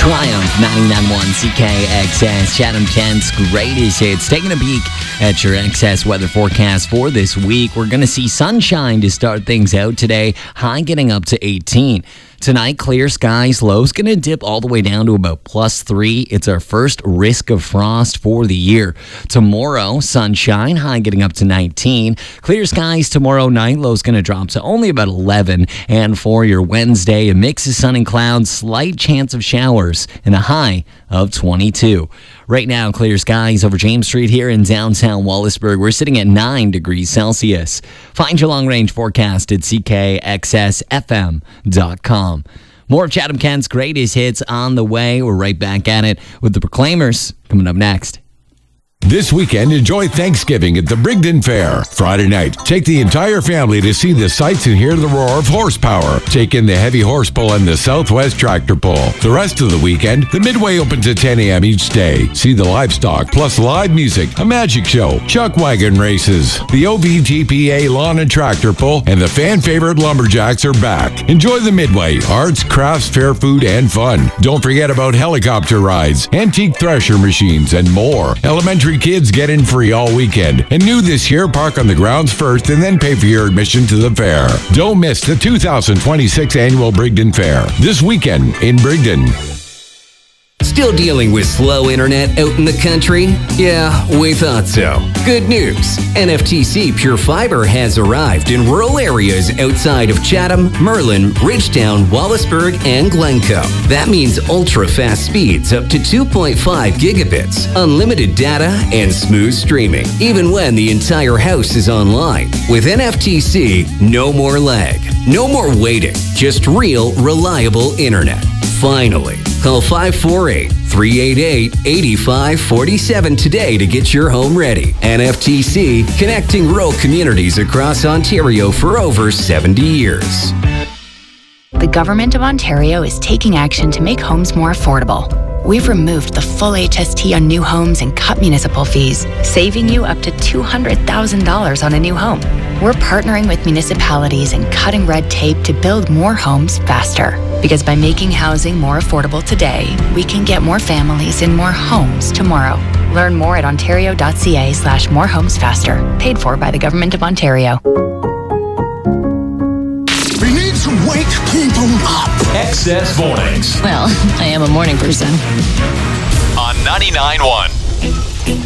Triumph 99.1 CKXS, Chatham Kent's greatest hits. Taking a peek at your excess weather forecast for this week. We're going to see sunshine to start things out today. High getting up to 18. Tonight, clear skies, lows going to dip all the way down to about +3. It's our first risk of frost for the year. Tomorrow, sunshine, high getting up to 19. Clear skies tomorrow night, lows going to drop to only about 11. And for your Wednesday, a mix of sun and clouds, slight chance of showers, and a high of 22. Right now, clear skies over James Street here in downtown Wallaceburg. We're sitting at 9 degrees Celsius. Find your long-range forecast at ckxsfm.com. More of Chatham Kent's greatest hits on the way. We're right back at it with the Proclaimers coming up next. This weekend, enjoy Thanksgiving at the Brigden Fair. Friday night, take the entire family to see the sights and hear the roar of horsepower. Take in the heavy horse pull and the Southwest tractor pull. The rest of the weekend, the Midway opens at 10 a.m. each day. See the livestock, plus live music, a magic show, chuck wagon races. The OVTPA lawn and tractor pull and the fan favorite lumberjacks are back. Enjoy the Midway, arts, crafts, fair food, and fun. Don't forget about helicopter rides, antique thresher machines, and more. Elementary kids get in free all weekend. And new this year, park on the grounds first and then pay for your admission to the fair. Don't miss the 2026 annual Brigden Fair this weekend in Brigden. Still dealing with slow internet out in the country? Yeah, we thought so. Good news. NFTC Pure Fiber has arrived in rural areas outside of Chatham, Merlin, Ridgetown, Wallaceburg, and Glencoe. That means ultra-fast speeds up to 2.5 gigabits, unlimited data, and smooth streaming, even when the entire house is online. With NFTC, no more lag, no more waiting, just real, reliable internet. Finally, call 548-388-8547 today to get your home ready. NFTC, connecting rural communities across Ontario for over 70 years. The Government of Ontario is taking action to make homes more affordable. We've removed the full HST on new homes and cut municipal fees, saving you up to $200,000 on a new home. We're partnering with municipalities and cutting red tape to build more homes faster. Because by making housing more affordable today, we can get more families in more homes tomorrow. Learn more at ontario.ca/morehomesfaster. Paid for by the Government of Ontario. We need to wake people up. Excess Mornings Well, I am a morning person. on 99.1.